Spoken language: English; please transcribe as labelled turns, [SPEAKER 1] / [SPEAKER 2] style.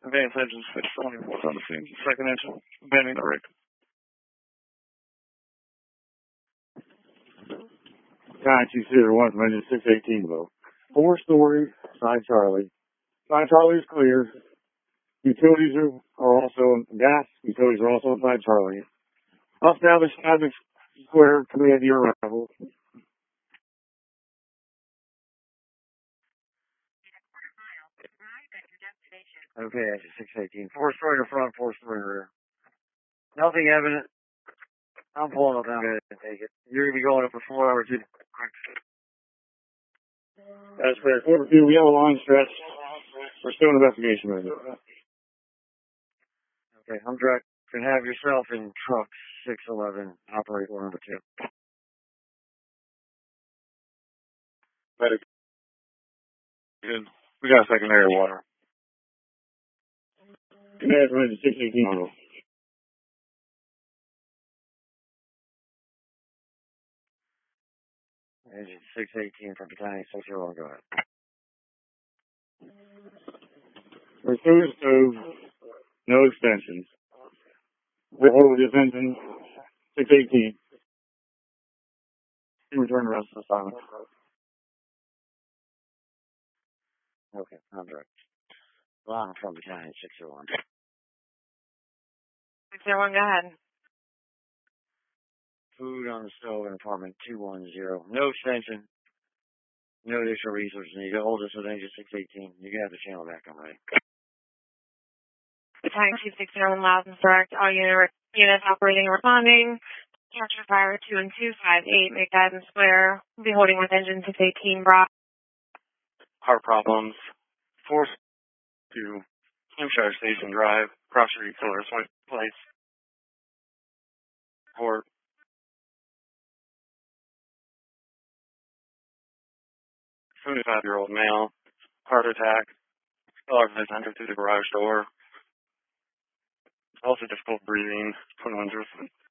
[SPEAKER 1] Advanced engine switch 24 on the scene. Second engine, bending the rig.
[SPEAKER 2] Guy 201 from engine 618 below. 4-story, side Charlie. Side Charlie is clear. Utilities are also, gas utilities are also inside Charlie. Established Avenue Square, command your arrival. Okay, that's 618. 4-story in front, 4-story in rear. Nothing evident. I'm pulling up now. I'm going to take it. You're going to be going up for 4 hours. That's fair. Quarter 2, we have a line stretch. We're still in investigation mode. Okay, I'm direct. You can have yourself in truck 611, operate or number 2.
[SPEAKER 1] Medic. Good. We got secondary water.
[SPEAKER 2] Command from engine 618 model. Engine 618 from battalion 601, go ahead. Pursuit stove, no extensions. We'll hold this engine 618. Return the rest of the silence. Okay, I'm direct. Line from battalion 601.
[SPEAKER 3] 601, go ahead.
[SPEAKER 2] Food on the stove in apartment 210. No extension. No additional resources needed. Hold this with engine 618. You can have the channel back on ready.
[SPEAKER 3] Battalion 260 loud and direct. All units operating and responding. Capture fire 2 and 258, make Adams Square. Be holding with engine 618, Brock.
[SPEAKER 1] Heart problems. Force to Hampshire Station Drive. Cross Street, Silver Place. Port. A 75-year-old male. Heart attack. Large entered through the garage door. Also difficult breathing. 21